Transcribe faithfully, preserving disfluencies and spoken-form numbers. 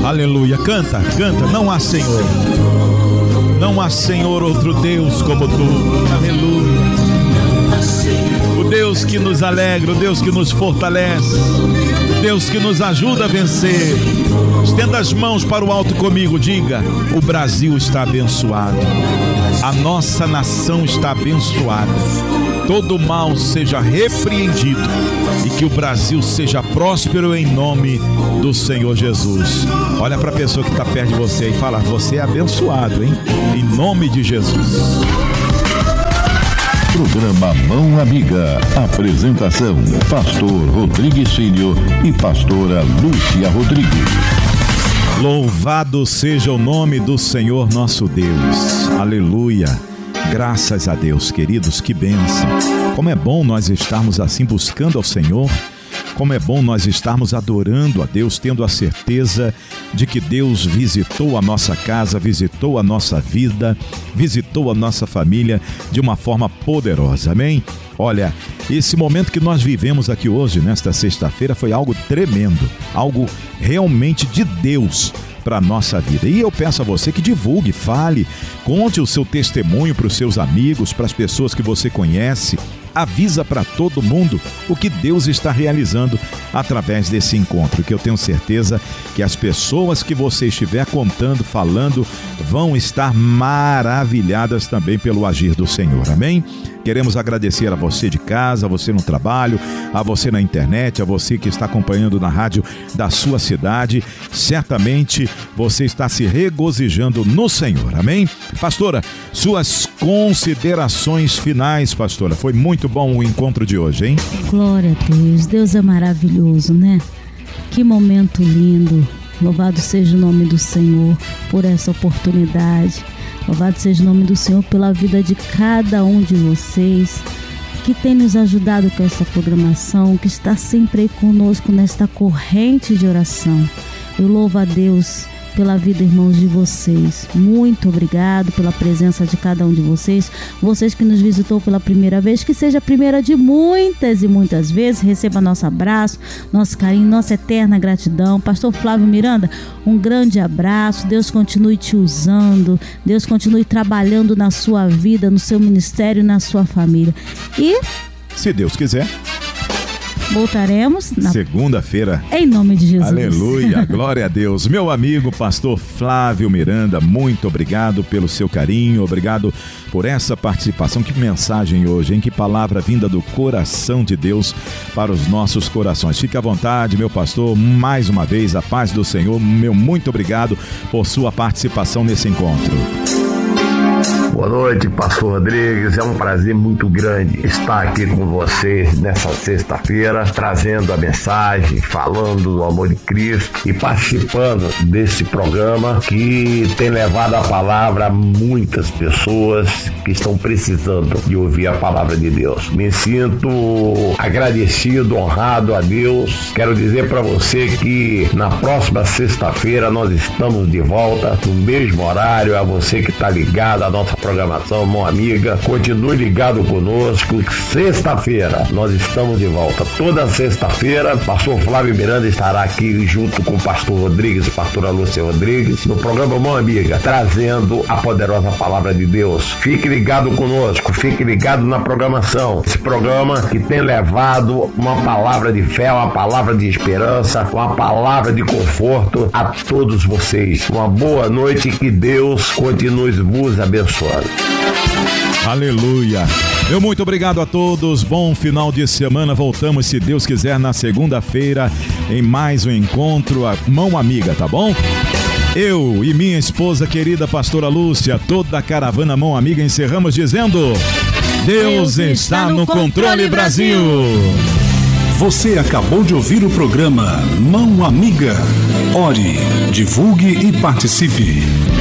Aleluia. Canta, canta. Não há Senhor. Não há Senhor outro Deus como tu. Aleluia. O Deus que nos alegra, o Deus que nos fortalece, o Deus que nos ajuda a vencer. Estenda as mãos para o alto comigo, diga: o Brasil está abençoado, a nossa nação está abençoada, todo mal seja repreendido e que o Brasil seja próspero em nome do Senhor Jesus. Olha para a pessoa que está perto de você e fala: você é abençoado, hein? Em nome de Jesus. Programa Mão Amiga. Apresentação: Pastor Rodrigues Filho e Pastora Lúcia Rodrigues. Louvado seja o nome do Senhor nosso Deus. Aleluia. Graças a Deus, queridos, que bênção. Como é bom nós estarmos assim buscando ao Senhor. Como é bom nós estarmos adorando a Deus, tendo a certeza de que Deus visitou a nossa casa, visitou a nossa vida, visitou a nossa família de uma forma poderosa, amém? Olha, esse momento que nós vivemos aqui hoje, nesta sexta-feira, foi algo tremendo, algo realmente de Deus para a nossa vida. E eu peço a você que divulgue, fale, conte o seu testemunho para os seus amigos, para as pessoas que você conhece. Avisa para todo mundo o que Deus está realizando através desse encontro, que eu tenho certeza que as pessoas que você estiver contando, falando, vão estar maravilhadas também pelo agir do Senhor, amém? Queremos agradecer a você de casa, a você no trabalho, a você na internet, a você que está acompanhando na rádio da sua cidade. Certamente você está se regozijando no Senhor, amém? Pastora, suas considerações finais, pastora. Foi muito bom o encontro de hoje, hein? Glória a Deus, Deus é maravilhoso, né? Que momento lindo. Louvado seja o nome do Senhor por essa oportunidade. Louvado seja o nome do Senhor pela vida de cada um de vocês que tem nos ajudado com essa programação, que está sempre aí conosco nesta corrente de oração. Eu louvo a Deus pela vida, irmãos, de vocês. Muito obrigado pela presença de cada um de vocês. Vocês que nos visitou pela primeira vez, que seja a primeira de muitas e muitas vezes. Receba nosso abraço, nosso carinho, nossa eterna gratidão. Pastor Flávio Miranda, um grande abraço. Deus continue te usando. Deus continue trabalhando na sua vida, no seu ministério e na sua família. E, se Deus quiser, voltaremos na segunda-feira. Em nome de Jesus. Aleluia, glória a Deus. Meu amigo pastor Flávio Miranda, muito obrigado pelo seu carinho, obrigado por essa participação. Que mensagem hoje, hein? Que palavra vinda do coração de Deus para os nossos corações. Fique à vontade, meu pastor, mais uma vez, a paz do Senhor. Meu muito obrigado por sua participação nesse encontro. Boa noite, pastor Rodrigues. É um prazer muito grande estar aqui com vocês nessa sexta-feira, trazendo a mensagem, falando do amor de Cristo e participando desse programa que tem levado a palavra a muitas pessoas que estão precisando de ouvir a palavra de Deus. Me sinto agradecido, honrado a Deus. Quero dizer para você que na próxima sexta-feira nós estamos de volta no mesmo horário. A você que está ligado à nossa programação, Mão Amiga, continue ligado conosco. Sexta-feira nós estamos de volta. Toda sexta-feira, pastor Flávio Miranda estará aqui junto com o pastor Rodrigues e pastora Lúcia Rodrigues no programa Mão Amiga, trazendo a poderosa palavra de Deus. Fique ligado conosco, fique ligado na programação. Esse programa que tem levado uma palavra de fé, uma palavra de esperança, uma palavra de conforto a todos vocês. Uma boa noite e que Deus continue vos abençoando. Aleluia. Meu muito obrigado a todos. Bom final de semana. Voltamos, se Deus quiser, na segunda-feira em mais um encontro, a Mão Amiga, tá bom? Eu e minha esposa querida pastora Lúcia, toda a caravana Mão Amiga, encerramos dizendo: Deus, Deus está, está no controle, controle Brasil. Você acabou de ouvir o programa Mão Amiga. Ore, divulgue e participe.